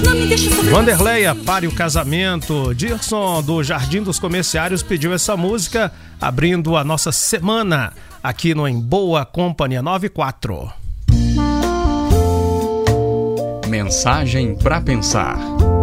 não me deixa sofrer. Vanderleia, Pare o Casamento. Dirson, do Jardim dos Comerciários, pediu essa música, abrindo a nossa semana aqui no Em Boa Companhia 94. Mensagem para pensar.